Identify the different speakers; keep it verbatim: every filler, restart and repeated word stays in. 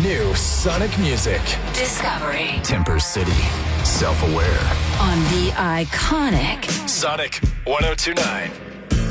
Speaker 1: New Sonic music.
Speaker 2: Discovery.
Speaker 1: Temper City. Self-aware.
Speaker 2: On the iconic
Speaker 1: Sonic one oh two point nine.